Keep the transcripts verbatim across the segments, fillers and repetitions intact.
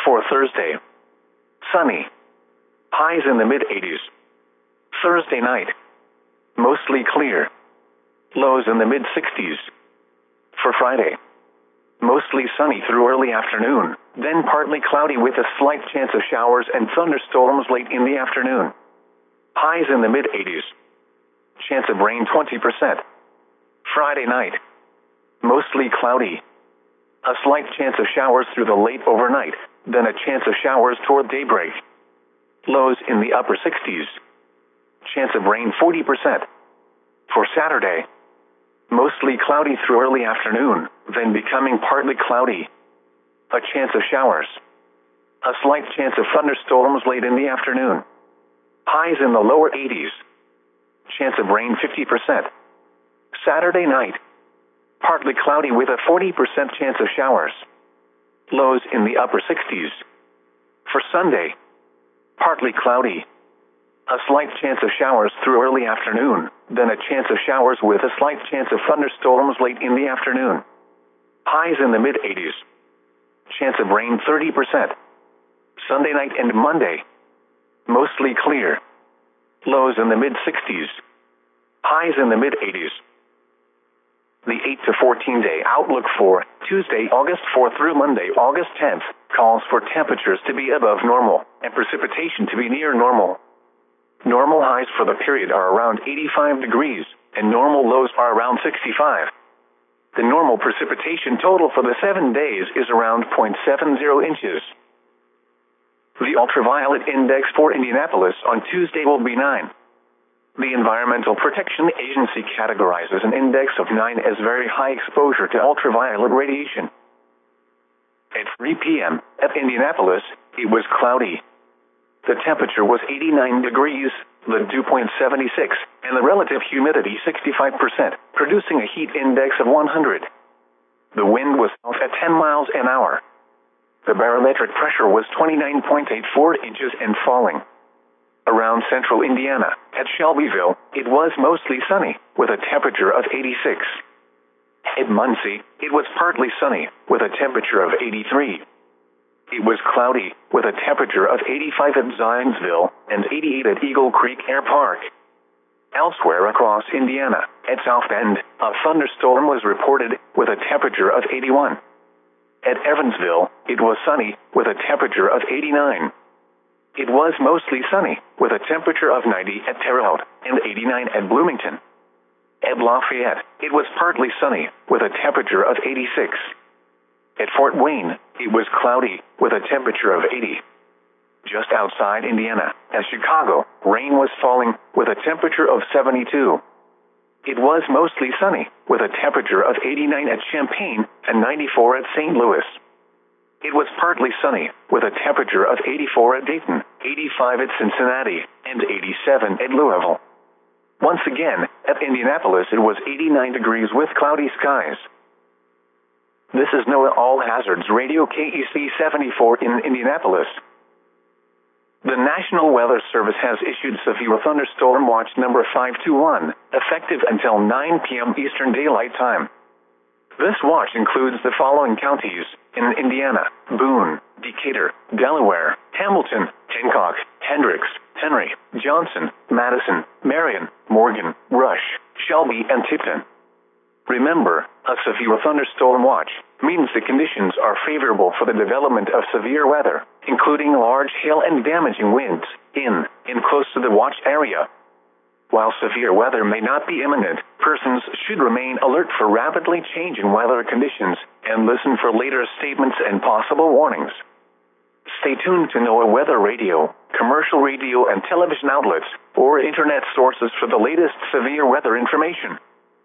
For Thursday, sunny. Highs in the mid eighties. Thursday night, mostly clear. Lows in the mid sixties. For Friday, mostly sunny through early afternoon, then partly cloudy with a slight chance of showers and thunderstorms late in the afternoon. Highs in the mid eighties. Chance of rain twenty percent. Friday night, mostly cloudy. A slight chance of showers through the late overnight, then a chance of showers toward daybreak. Lows in the upper sixties. Chance of rain forty percent. For Saturday, mostly cloudy through early afternoon, then becoming partly cloudy. A chance of showers. A slight chance of thunderstorms late in the afternoon. Highs in the lower eighties. Chance of rain fifty percent. Saturday night, partly cloudy with a forty percent chance of showers. Lows in the upper sixties. For Sunday, partly cloudy. A slight chance of showers through early afternoon, then a chance of showers with a slight chance of thunderstorms late in the afternoon. Highs in the mid eighties. Chance of rain thirty percent. Sunday night and Monday, mostly clear. Lows in the mid sixties. Highs in the mid eighties. The eight to fourteen day outlook for Tuesday, August fourth through Monday, August tenth, calls for temperatures to be above normal and precipitation to be near normal. Normal highs for the period are around eighty-five degrees, and normal lows are around sixty-five. The normal precipitation total for the seven days is around zero point seven zero inches. The ultraviolet index for Indianapolis on Tuesday will be nine. The Environmental Protection Agency categorizes an index of nine as very high exposure to ultraviolet radiation. At three p.m. at Indianapolis, it was cloudy. The temperature was eighty-nine degrees, the dew point seventy-six, and the relative humidity sixty-five percent, producing a heat index of one hundred. The wind was south at ten miles an hour. The barometric pressure was twenty-nine point eight four inches and falling. Around central Indiana, at Shelbyville, it was mostly sunny, with a temperature of eighty-six. At Muncie, it was partly sunny, with a temperature of eighty-three. It was cloudy, with a temperature of eighty-five at Zionsville and eighty-eight at Eagle Creek Air Park. Elsewhere across Indiana, at South Bend, a thunderstorm was reported, with a temperature of eighty-one. At Evansville, it was sunny, with a temperature of eighty-nine. It was mostly sunny, with a temperature of ninety at Terre Haute and eighty-nine at Bloomington. At Lafayette, it was partly sunny, with a temperature of eighty-six. At Fort Wayne, it was cloudy, with a temperature of eighty. Just outside Indiana, at Chicago, rain was falling, with a temperature of seventy-two. It was mostly sunny, with a temperature of eighty-nine at Champaign and ninety-four at Saint Louis. It was partly sunny, with a temperature of eighty-four at Dayton, eighty-five at Cincinnati, and eighty-seven at Louisville. Once again, at Indianapolis it was eighty-nine degrees with cloudy skies. This is NOAA All Hazards Radio K E C seventy-four in Indianapolis. The National Weather Service has issued severe thunderstorm watch number five two one, effective until nine p.m. Eastern Daylight Time. This watch includes the following counties in Indiana: Boone, Decatur, Delaware, Hamilton, Hancock, Hendricks, Henry, Johnson, Madison, Marion, Morgan, Rush, Shelby, and Tipton. Remember, a severe thunderstorm watch means the conditions are favorable for the development of severe weather, including large hail and damaging winds, in and close to the watch area. While severe weather may not be imminent, persons should remain alert for rapidly changing weather conditions and listen for later statements and possible warnings. Stay tuned to NOAA Weather Radio, commercial radio and television outlets, or internet sources for the latest severe weather information.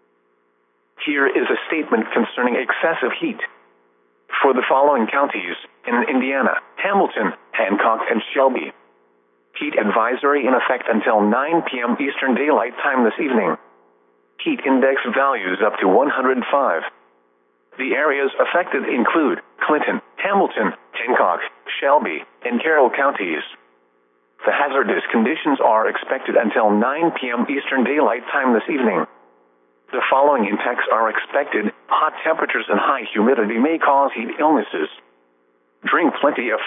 Here is a statement concerning excessive heat. For the following counties in Indiana: Hamilton, Hancock, and Shelby. Heat advisory in effect until nine p.m. Eastern Daylight Time this evening. Heat index values up to one hundred five. The areas affected include Clinton, Hamilton, Hancock, Shelby, and Carroll counties. The hazardous conditions are expected until nine p.m. Eastern Daylight Time this evening. The following impacts are expected: hot temperatures and high humidity may cause heat illnesses. Drink plenty of